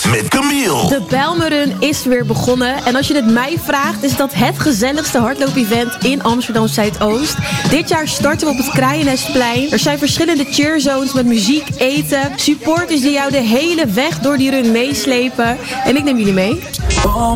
met Camille. De Bijlmerrun is weer begonnen. En als je het mij vraagt, is dat het gezelligste hardloop-event in Amsterdam Zuidoost. Dit jaar starten we op het Kraaiennestplein. Er zijn verschillende cheerzones met muziek, eten, supporters die jou de hele weg door die run meeslepen. En ik neem jullie mee.